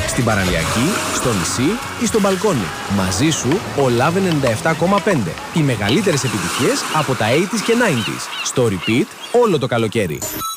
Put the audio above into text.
Στην παραλιακή, στο νησί ή στο μπαλκόνι. Μαζί σου ο Love 97,5. Οι μεγαλύτερες επιτυχίες από τα 80s και 90s. Στο repeat όλο το καλοκαίρι.